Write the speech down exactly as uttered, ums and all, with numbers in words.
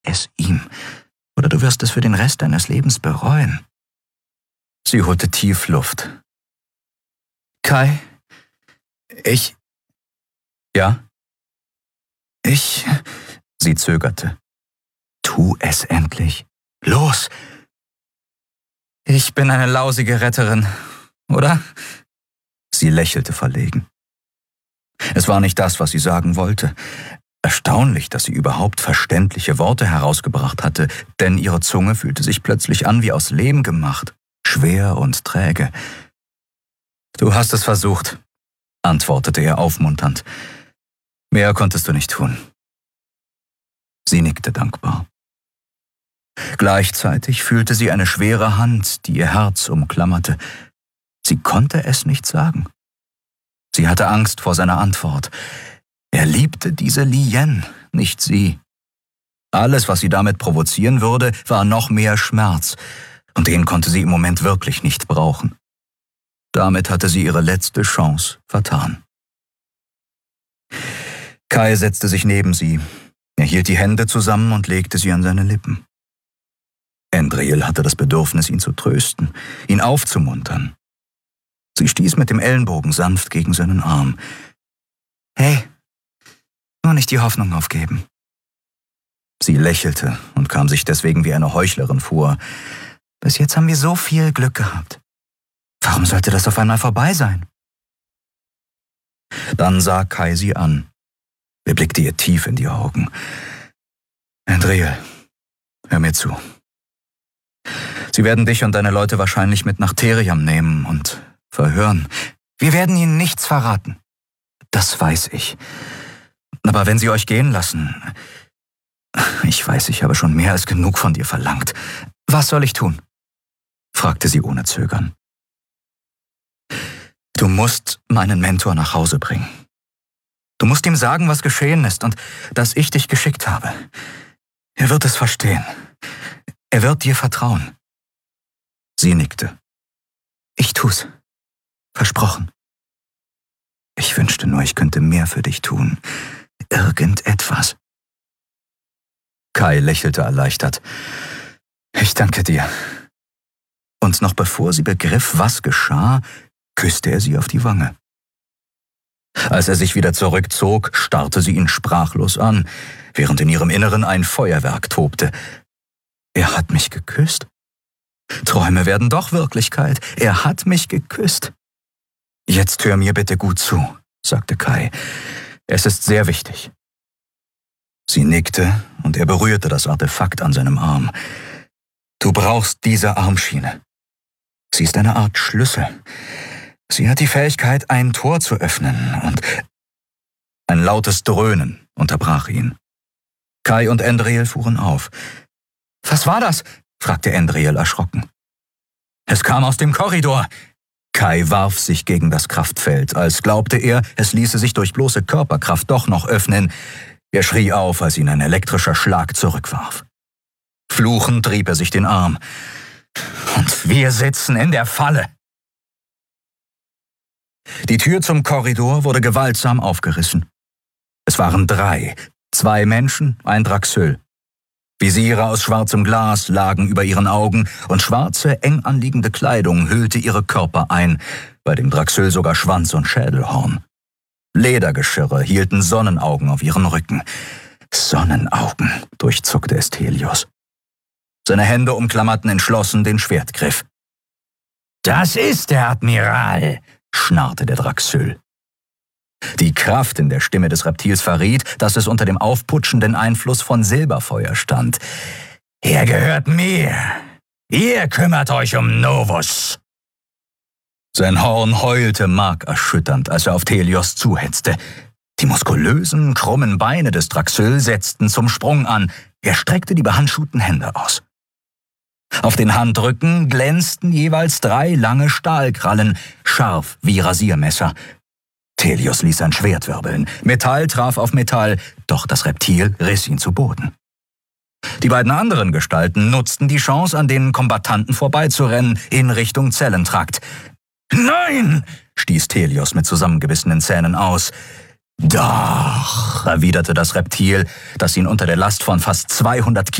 es ihm, oder du wirst es für den Rest deines Lebens bereuen. Sie holte tief Luft. Kai, ich... Ja? Ich... Sie zögerte. Tu es endlich. Los! Ich bin eine lausige Retterin, oder? Sie lächelte verlegen. Es war nicht das, was sie sagen wollte. Erstaunlich, dass sie überhaupt verständliche Worte herausgebracht hatte, denn ihre Zunge fühlte sich plötzlich an wie aus Lehm gemacht, schwer und träge. »Du hast es versucht«, antwortete er aufmunternd. »Mehr konntest du nicht tun.« Sie nickte dankbar. Gleichzeitig fühlte sie eine schwere Hand, die ihr Herz umklammerte. Sie konnte es nicht sagen. Sie hatte Angst vor seiner Antwort. Er liebte diese Lien, nicht sie. Alles, was sie damit provozieren würde, war noch mehr Schmerz, und den konnte sie im Moment wirklich nicht brauchen. Damit hatte sie ihre letzte Chance vertan. Kai setzte sich neben sie. Er hielt die Hände zusammen und legte sie an seine Lippen. Endriel hatte das Bedürfnis, ihn zu trösten, ihn aufzumuntern. Sie stieß mit dem Ellenbogen sanft gegen seinen Arm. »Hey, nur nicht die Hoffnung aufgeben.« Sie lächelte und kam sich deswegen wie eine Heuchlerin vor. »Bis jetzt haben wir so viel Glück gehabt. Warum sollte das auf einmal vorbei sein?« Dann sah Kai sie an. Er blickte ihr tief in die Augen. »Endriel, hör mir zu. Sie werden dich und deine Leute wahrscheinlich mit nach Theriam nehmen und verhören. Wir werden ihnen nichts verraten. Das weiß ich. Aber wenn sie euch gehen lassen... Ich weiß, ich habe schon mehr als genug von dir verlangt. Was soll ich tun?« fragte sie ohne Zögern. »Du musst meinen Mentor nach Hause bringen. Du musst ihm sagen, was geschehen ist und dass ich dich geschickt habe. Er wird es verstehen. Er wird dir vertrauen.« Sie nickte. »Ich tu's. Versprochen. Ich wünschte nur, ich könnte mehr für dich tun. Irgendetwas.« Kai lächelte erleichtert. »Ich danke dir.« Und noch bevor sie begriff, was geschah, küsste er sie auf die Wange. Als er sich wieder zurückzog, starrte sie ihn sprachlos an, während in ihrem Inneren ein Feuerwerk tobte. Er hat mich geküsst? Träume werden doch Wirklichkeit. Er hat mich geküsst. »Jetzt hör mir bitte gut zu«, sagte Kai. »Es ist sehr wichtig.« Sie nickte und er berührte das Artefakt an seinem Arm. »Du brauchst diese Armschiene. Sie ist eine Art Schlüssel. Sie hat die Fähigkeit, ein Tor zu öffnen und...« Ein lautes Dröhnen unterbrach ihn. Kai und Endriel fuhren auf. »Was war das?« fragte Endriel erschrocken. »Es kam aus dem Korridor.« Kai warf sich gegen das Kraftfeld, als glaubte er, es ließe sich durch bloße Körperkraft doch noch öffnen. Er schrie auf, als ihn ein elektrischer Schlag zurückwarf. Fluchend rieb er sich den Arm. »Und wir sitzen in der Falle!« Die Tür zum Korridor wurde gewaltsam aufgerissen. Es waren drei, zwei Menschen, ein Draxyl. Visiere aus schwarzem Glas lagen über ihren Augen und schwarze, eng anliegende Kleidung hüllte ihre Körper ein, bei dem Draxyl sogar Schwanz und Schädelhorn. Ledergeschirre hielten Sonnenaugen auf ihren Rücken. Sonnenaugen, durchzuckte es Helios. Seine Hände umklammerten entschlossen den Schwertgriff. »Das ist der Admiral«, schnarrte der Draxyl. Die Kraft in der Stimme des Reptils verriet, dass es unter dem aufputschenden Einfluss von Silberfeuer stand. »Er gehört mir. Ihr kümmert euch um Novus.« Sein Horn heulte markerschütternd, als er auf Helios zuhetzte. Die muskulösen, krummen Beine des Draxyl setzten zum Sprung an. Er streckte die behandschuhten Hände aus. Auf den Handrücken glänzten jeweils drei lange Stahlkrallen, scharf wie Rasiermesser. Helios ließ sein Schwert wirbeln. Metall traf auf Metall, doch das Reptil riss ihn zu Boden. Die beiden anderen Gestalten nutzten die Chance, an den Kombattanten vorbeizurennen, in Richtung Zellentrakt. »Nein!« stieß Helios mit zusammengebissenen Zähnen aus. Doch, erwiderte das Reptil, das ihn unter der Last von fast zweihundert